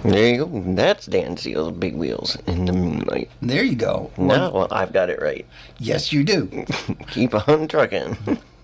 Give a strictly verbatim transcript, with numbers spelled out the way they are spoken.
There you go. That's Dan Seal's Big Wheels in the Moonlight. There you go. Now well, I've got it right. Yes, you do. Keep on trucking.